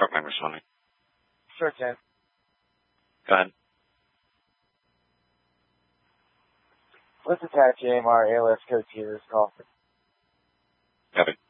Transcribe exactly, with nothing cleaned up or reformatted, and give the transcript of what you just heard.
start my responding? Sure, Ken. Go ahead. Let's attach A M R A L S code to this call. Copy.